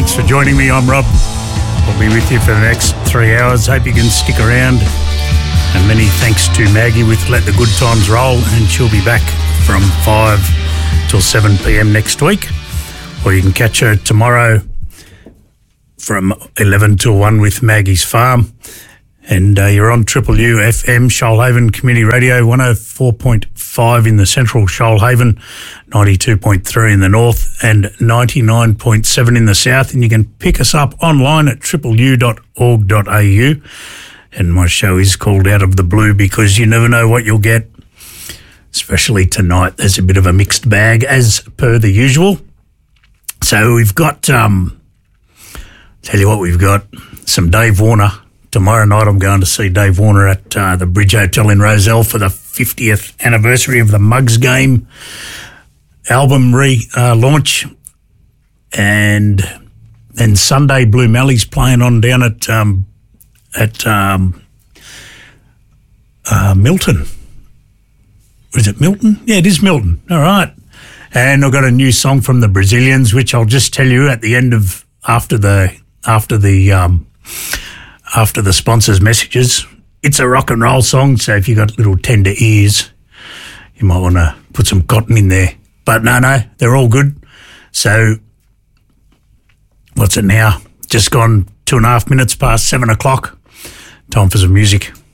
Thanks for joining me. I'm Rob. I'll be with you for the next 3 hours. Hope you can stick around. And many thanks to Maggie with Let the Good Times Roll, and she'll be back from 5 till 7 p.m. next week. Or you can catch her tomorrow from 11 till 1 with Maggie's Farm. And you're on Triple U FM, Shoalhaven Community Radio, 104.5 in the central Shoalhaven, 92.3 in the north, and 99.7 in the south. And you can pick us up online at tripleu.org.au. And my show is called Out of the Blue because you never know what you'll get, especially tonight. There's a bit of a mixed bag as per the usual. So we've got, tell you what, we've got some Dave Warner. Tomorrow night I'm going to see Dave Warner at the Bridge Hotel in Rozelle for the 50th anniversary of the Mugs game album launch. And then Sunday, Blue Mally's playing on down at Milton. Is it Milton? Yeah, it is Milton. All right. And I've got a new song from the Brazilians, which I'll just tell you at the end of after the sponsors' messages. It's a rock and roll song, so if you've got little tender ears, you might want to put some cotton in there. But no, they're all good. So, what's it now? Just gone 2.5 minutes past 7 o'clock. Time for some music.